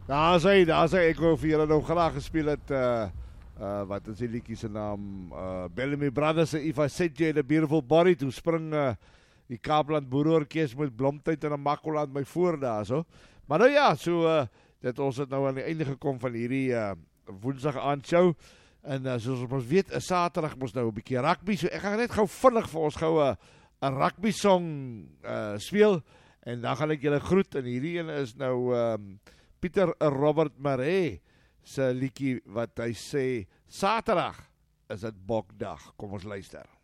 Daar is hy, ek wou vir julle nou graag gespeel het, wat is die liedjie se naam, Bellamy Brothers, If I Said You Had a Beautiful Body, toe spring die Kaapland Boerorkes met Blomtyd en 'n Makkoland my voor daar, so. Maar nou ja, so, dit ons het nou aan die einde gekom van hierdie Woensdag aand show, en soos ons weet, Saterdag ons nou 'n bietjie rugby, so ek gaan net gou vinnig vir ons gou 'n rugby song speel, en dan gaan ek julle groet, en hierdie een is nou Pieter Robert Maree se liedjie wat hy sê, Saterdag is dit Bokdag. Kom ons luister.